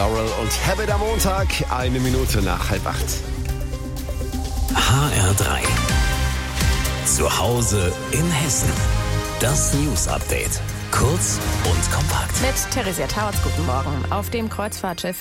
Laurel und Habit am Montag, 1 Minute nach 7:30. HR3. Zu Hause in Hessen. Das News Update. Kurz und kompakt. Mit Theresia Tauerz, guten Morgen. Auf dem Kreuzfahrtschiff